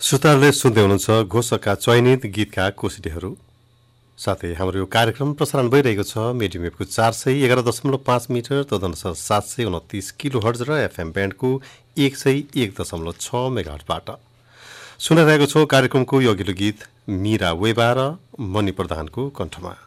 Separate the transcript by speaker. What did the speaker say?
Speaker 1: श्रोताहरूले सुन्दै हुनुहुन्छ घोषका चयनित गीतका कोसिडीहरू। साथै हाम्रो यो कार्यक्रम प्रसारण भइरहेको छ मिडियम वेभको 411.5 मिटर तदनुसार 729 किलो हर्ज र एफएम ब्यान्डको 101.6 मेगाहर्जबाट सुनिरहेको छौँ। कार्यक्रमको यो अघिल्लो गीत मीरा वेबा र मणि प्रधानको कण्ठमा।